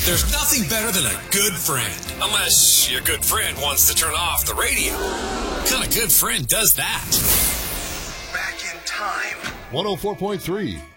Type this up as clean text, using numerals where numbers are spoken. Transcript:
There's nothing better than a good friend. Unless your good friend wants to turn off the radio. What kind of good friend does that? Back in time. 104.3